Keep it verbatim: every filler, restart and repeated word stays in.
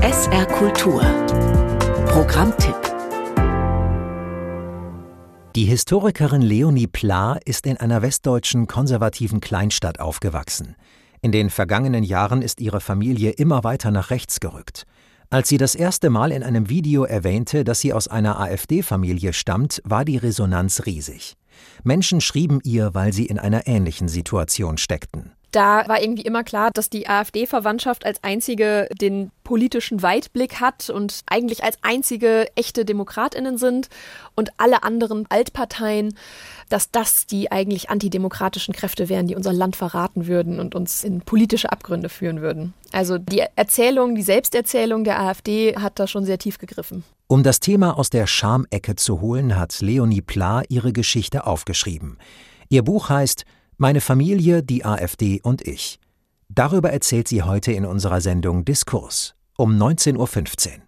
S R Kultur Programmtipp. Die Historikerin Leonie Pla ist in einer westdeutschen konservativen Kleinstadt aufgewachsen. In den vergangenen Jahren ist ihre Familie immer weiter nach rechts gerückt. Als sie das erste Mal in einem Video erwähnte, dass sie aus einer AfD-Familie stammt, war die Resonanz riesig. Menschen schrieben ihr, weil sie in einer ähnlichen Situation steckten. Da war irgendwie immer klar, dass die AfD-Verwandtschaft als einzige den politischen Weitblick hat und eigentlich als einzige echte DemokratInnen sind und alle anderen Altparteien, dass das die eigentlich antidemokratischen Kräfte wären, die unser Land verraten würden und uns in politische Abgründe führen würden. Also die Erzählung, die Selbsterzählung der AfD hat da schon sehr tief gegriffen. Um das Thema aus der Schamecke zu holen, hat Leonie Pla ihre Geschichte aufgeschrieben. Ihr Buch heißt »Meine Familie, die AfD und ich«. Darüber erzählt sie heute in unserer Sendung Diskurs um neunzehn Uhr fünfzehn.